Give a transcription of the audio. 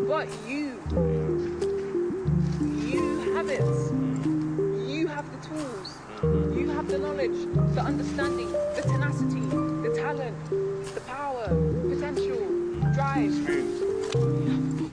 But you have it. You have the tools. You have the knowledge, the understanding, the tenacity, the talent, the power, potential, drive.